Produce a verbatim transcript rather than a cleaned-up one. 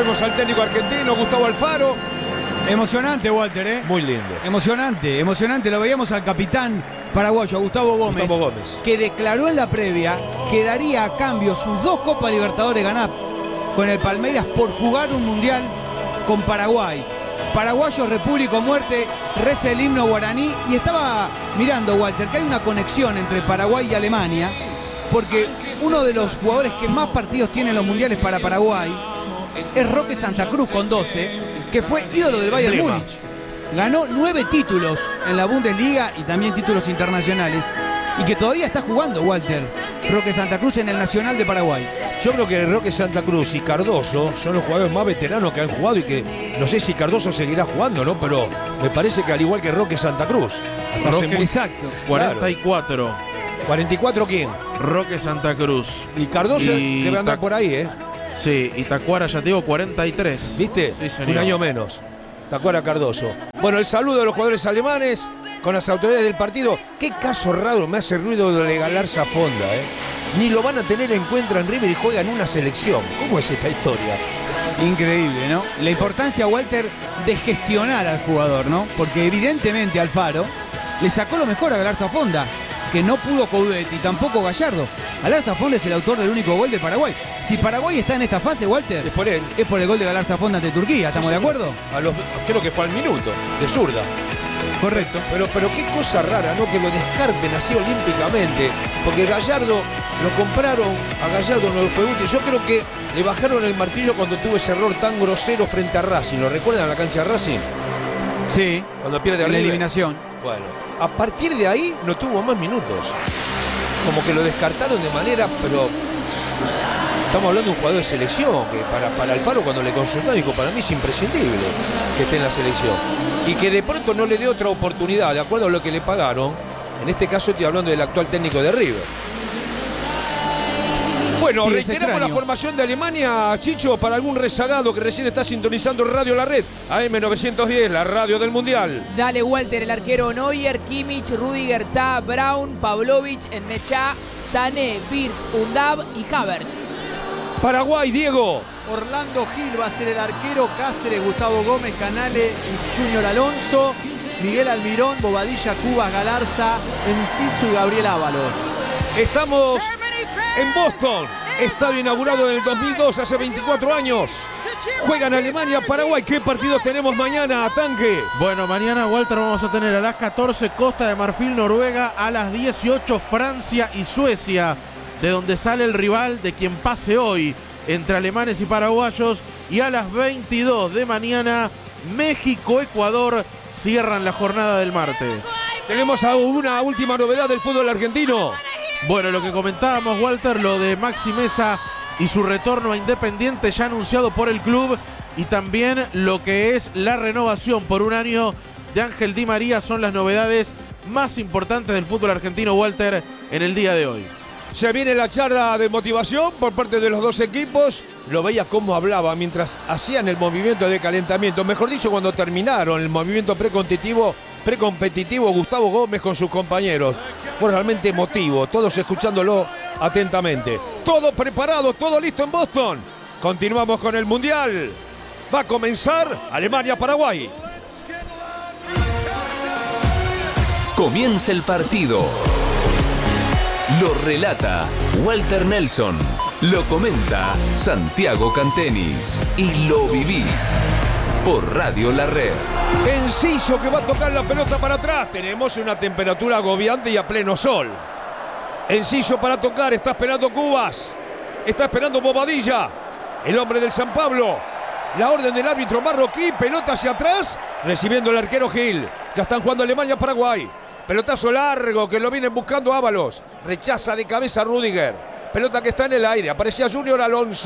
Tenemos al técnico argentino, Gustavo Alfaro. Emocionante, Walter, ¿eh? Muy lindo. Emocionante, emocionante. Lo veíamos al capitán paraguayo, Gustavo Gómez, Gustavo Gómez, que declaró en la previa que daría a cambio sus dos Copas Libertadores ganadas con el Palmeiras por jugar un mundial con Paraguay. Paraguayo, República o Muerte, reza el himno guaraní. Y estaba mirando, Walter, que hay una conexión entre Paraguay y Alemania, porque uno de los jugadores que más partidos tiene en los mundiales para Paraguay es Roque Santa Cruz con doce, que fue ídolo del Bayern Múnich. Ganó nueve títulos en la Bundesliga y también títulos internacionales, y que todavía está jugando, Walter, Roque Santa Cruz en el Nacional de Paraguay. Yo creo que Roque Santa Cruz y Cardoso son los jugadores más veteranos que han jugado, y que no sé si Cardoso seguirá jugando, ¿no? Pero me parece que al igual que Roque Santa Cruz. Hasta Roque, hace muy... exacto. cuarenta y cuatro. ¿cuarenta y cuatro quién? Roque Santa Cruz. Y Cardoso Y debe andar Ta- por ahí, ¿eh? Sí, y Tacuara, ya te digo, cuarenta y tres. ¿Viste? Sí, señor. Un año menos. Tacuara Cardoso. Bueno, el saludo de los jugadores alemanes con las autoridades del partido. Qué caso raro me hace ruido de Galarza Fonda, ¿eh? Ni lo van a tener en cuenta en River y juega en una selección. ¿Cómo es esta historia? Increíble, ¿no? La importancia, Walter, de gestionar al jugador, ¿no? Porque evidentemente Alfaro le sacó lo mejor a Galarza Fonda, que no pudo Coudet y tampoco Gallardo. Galarza Fonda es el autor del único gol de Paraguay. Si Paraguay está en esta fase, Walter, Es por él. es por el gol de Galarza Fonda ante Turquía, ¿estamos Sí, de acuerdo? A los, creo que fue al minuto, de zurda. Correcto. Pero, pero qué cosa rara, ¿no? Que lo descarten así olímpicamente. Porque Gallardo, lo compraron, a Gallardo no le fue útil. Yo creo que le bajaron el martillo cuando tuvo ese error tan grosero frente a Racing. ¿Lo recuerdan en la cancha de Racing? Sí, Cuando pierde a en la River. eliminación. Bueno, a partir de ahí no tuvo más minutos. Como que lo descartaron de manera, pero... Estamos hablando de un jugador de selección, que para, para Alfaro cuando le consultaron dijo, para mí es imprescindible que esté en la selección. Y que de pronto no le dé otra oportunidad, de acuerdo a lo que le pagaron. En este caso estoy hablando del actual técnico de River. Bueno, Sí, es reiteramos la extraño. formación de Alemania, Chicho, para algún rezagado que recién está sintonizando Radio La Red, A M novecientos diez, la radio del Mundial. Dale, Walter, el arquero Neuer, Kimmich, Rudiger, Tah, Brown, Pavlovic, Enmecha, Sané, Wirtz, Undab y Havertz. Paraguay, Diego. Orlando Gil va a ser el arquero, Cáceres, Gustavo Gómez, Canale y Junior Alonso, Miguel Almirón, Bobadilla, Cubas, Galarza, Enciso y Gabriel Ábalos. Estamos en Boston, estadio inaugurado en el dos mil dos, hace veinticuatro años. Juegan Alemania, Paraguay. ¿Qué partidos tenemos mañana, Tanque? Bueno, mañana, Walter, vamos a tener a las catorce Costa de Marfil, Noruega, a las dieciocho Francia y Suecia, de donde sale el rival de quien pase hoy entre alemanes y paraguayos, y a las veintidós de mañana México, Ecuador cierran la jornada del martes. Tenemos a una última novedad del fútbol argentino. Bueno, lo que comentábamos, Walter, lo de Maxi Mesa y su retorno a Independiente ya anunciado por el club, y también lo que es la renovación por un año de Ángel Di María son las novedades más importantes del fútbol argentino, Walter, en el día de hoy. Se viene la charla de motivación por parte de los dos equipos. Lo veía cómo hablaba mientras hacían el movimiento de calentamiento. Mejor dicho, cuando terminaron el movimiento precompetitivo, precompetitivo Gustavo Gómez con sus compañeros. Fue realmente emotivo, todos escuchándolo atentamente. Todo preparado, todo listo en Boston. Continuamos con el Mundial. Va a comenzar Alemania-Paraguay. Comienza el partido. Lo relata Walter Nelson. Lo comenta Santiago Cantenis. Y lo vivís por Radio La Red. Enciso que va a tocar la pelota para atrás. Tenemos una temperatura agobiante y a pleno sol. Enciso para tocar. Está esperando Cubas. Está esperando Bobadilla. El hombre del San Pablo. La orden del árbitro marroquí. Pelota hacia atrás. Recibiendo el arquero Gil. Ya están jugando Alemania-Paraguay. Pelotazo largo que lo vienen buscando Ábalos. Rechaza de cabeza Rudiger. Pelota que está en el aire. Aparecía Junior Alonso.